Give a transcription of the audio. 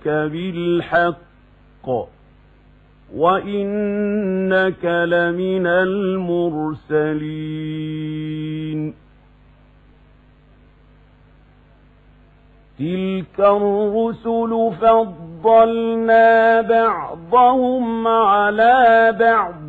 بالحق وإنك لمن المرسلين. تلك الرسل فضلنا بعضهم على بعض